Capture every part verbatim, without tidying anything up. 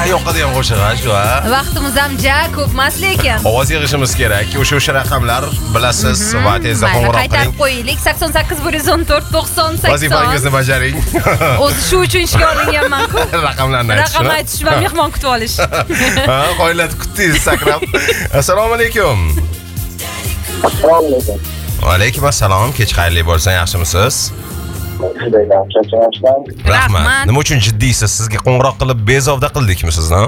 yoqadi ham qo'shiq shu ha. Vaqtimiz ham ja ko'pmas lekin. Ovoz yig'ishimiz kerak. O'sha o'sha raqamlar bilasiz va tezda qo'ng'iroq qiling. Qaytarib qo'yaylik. sakson sakkiz bir yuz o'n to'rt to'qson sakson. Vazifangizni bajaring. O'zi shu uchun ishga olinganman-ku. Raqamlarni aytish. Raqam aytish va mehmon kutib olish. Ha, qo'yiladi kutdingiz sakrab. Assalomu alaykum. Assalomu alaykum. Va alaykum assalom. Kech xayrli bo'lsin, yaxshimisiz? Rahmat. Nima uchun jiddiysiz? Sizga qo'ng'iroq qilib bezovda qildikmi sizni?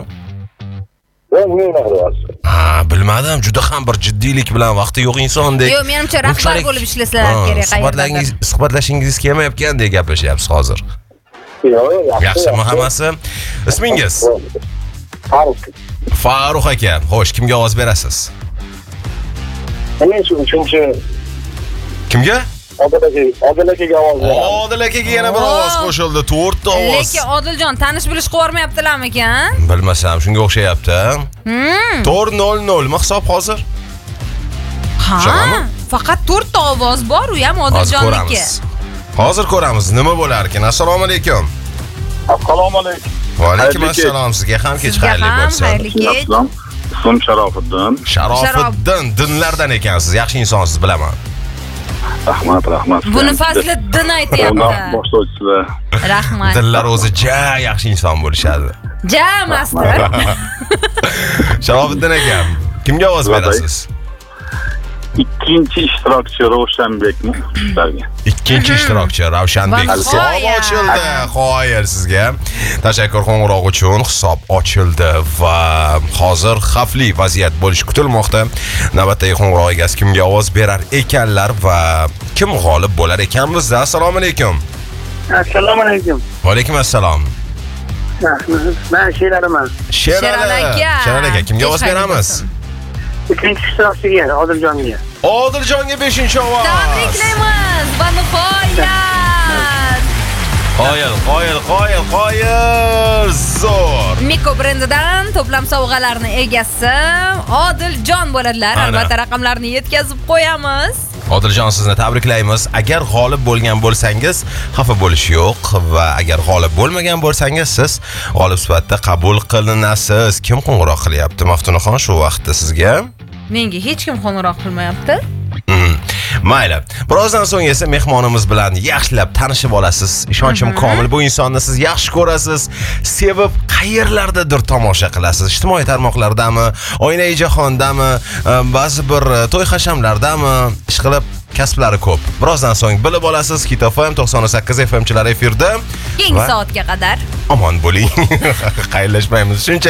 Ha, bilmadim. Juda ham bir jiddiylik bilan vaqti yo'q insondek. Yo'q, menimcha rahbar bo'lib ishlasalar kerak. Suhbatlashingiz, suhbatlashingiz kelmayotgan deb gaplashyapsiz hozir. Yo'q, yaxshi. Yaxshimi hammasi? Ismingiz? Farruh. Farruh aka. Xo'sh, kimga ovoz berasiz? Men shu uchinchi Kimga? Odil aka, Odil akaga ovoz beraman. Odil akaga yana bir ovoz qo'shildi. to'rtta ovoz. Lekin Odiljon tanish bilish qilib yormayaptilarmikan? Bilmasam, shunga o'xshayapti. to'rt nol nol mi hisob hozir? Ha, faqat to'rtta ovoz bor, u ham Odiljoniki. Hozir ko'ramiz, nima bo'lar ekan. Assalomu alaykum. Assalomu alaykum. Va alaykum assalom. Sizga ham kech xayrli bo'lsin. Xayrli kech. Ismim Sharofiddin. Sharofiddin, dinlardan ekansiz. Yaxshi insonsiz, bilaman. Rahmat, rahmat. Buni Fasliddin aytayapti. Boshlovchisilar. Rahmat. Dinlar o'zi ja yaxshi inson bo'lishadi. Ja master. Sharofiddin aka, kimga ovoz berasiz? Ikkinchi ishtirokchi Ravshanbekmi? Sizlarga. Ikkinchi ishtirokchi Ravshanbek. Hisob ochildi. Qo'yir sizga. Tashakkur qo'ng'iroq uchun. Hisob ochildi va hozir xavfli vaziyat bo'lishi kutilmoqda. Navbatdagi qo'ng'iroq egasi kimga ovoz berar ekanlar va kim g'olib bo'lar ekan bizda? Assalomu alaykum. Assalomu alaykum. Va alaykum assalom. Men Sheraliman. Sherali aka. Sherali aka, kimga ovoz beramiz? Ikkinchi ishtirokchiga, Odiljonga. Odiljonga beshinchi ovoz. Tabriklaymiz va nihoyat. Qoyil, qoyil, qoyil, qoyil. Zo'r. Miko brendidan to'plam sovg'alarni egasi Odiljon bo'ladilar. Albatta raqamlarni yetkazib qo'yamiz. Odiljon, sizni tabriklaymiz. Agar g'olib bo'lgan bo'lsangiz, xafa bo'lish yo'q va agar g'olib bo'lmagan bo'lsangiz, siz g'olib sifatida qabul qilinasiz. Kim qo'ng'iroq qilyapti? Maftunaxon shu vaqtda sizga? Menga hech kim qo'ng'iroq qilmayapti. Mayli. Birozdan so'ng esa mehmonimiz bilan yaxshilab tanishib olasiz. Ishonchim komil, bu insonni siz yaxshi ko'rasiz, sevib qayerlardadir tomosha qilasiz. Ijtimoiy tarmoqlardami, oynai jahondami, ba'zi bir to'y hashamlardami, ishqilib kasblari ko'p. Birozdan so'ng bilib olasiz. Hit F M to'qson sakkiz F M chilar efirda. Keyingi soatga qadar omon bo'ling. Xayrlashmaymiz. Shuncha